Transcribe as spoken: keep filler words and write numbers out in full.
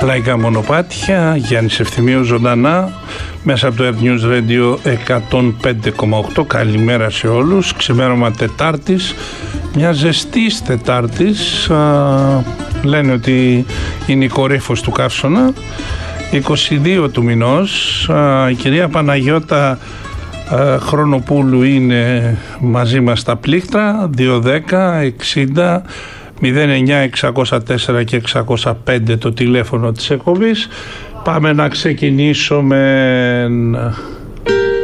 Λαϊκά μονοπάτια, Γιάννης Ευθυμίου ζωντανά μέσα από το Air News Radio εκατόν πέντε κόμμα οκτώ. Καλημέρα σε όλους. Ξημέρωμα Τετάρτης, μια ζεστής Τετάρτης. Α, λένε ότι είναι η κορύφος του καύσωνα, είκοσι δύο του μηνός. Α, η κυρία Παναγιώτα α, Χρονοπούλου είναι μαζί μας στα πλήκτρα. Δύο δέκα εξήντα μηδέν εννιά εξακόσια τέσσερα και εξακόσια πέντε το τηλέφωνο της εκπομπής. Πάμε να ξεκινήσουμε